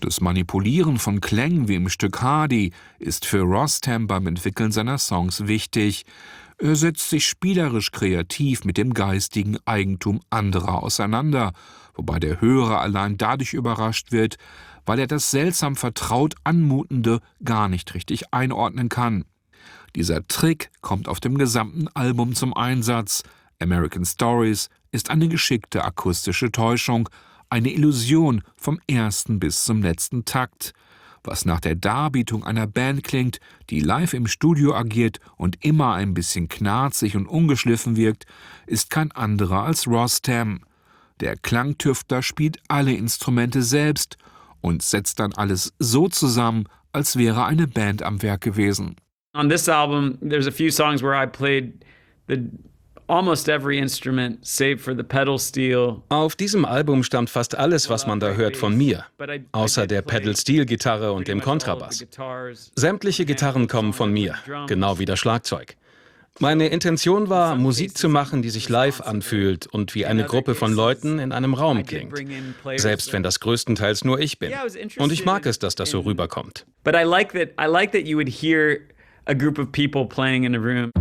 Das Manipulieren von Klängen wie im Stück Hardy ist für Rostam beim Entwickeln seiner Songs wichtig. Er setzt sich spielerisch kreativ mit dem geistigen Eigentum anderer auseinander, wobei der Hörer allein dadurch überrascht wird, weil er das seltsam vertraut Anmutende gar nicht richtig einordnen kann. Dieser Trick kommt auf dem gesamten Album zum Einsatz. American Stories ist eine geschickte akustische Täuschung, eine Illusion vom ersten bis zum letzten Takt. Was nach der Darbietung einer Band klingt, die live im Studio agiert und immer ein bisschen knarzig und ungeschliffen wirkt, ist kein anderer als Rostam. Der Klangtüftler spielt alle Instrumente selbst und setzt dann alles so zusammen, als wäre eine Band am Werk gewesen. On this album, there's a few songs where I played almost every instrument save for the pedal steel. Auf diesem Album stammt fast alles, was man da hört, von mir, außer der Pedal-Steel-Gitarre und dem Kontrabass. Sämtliche Gitarren kommen von mir, genau wie das Schlagzeug. Meine Intention war, Musik zu machen, die sich live anfühlt und wie eine Gruppe von Leuten in einem Raum klingt, selbst wenn das größtenteils nur ich bin. Und ich mag es, dass das so rüberkommt. But I like that you would hear a group of people playing in a room.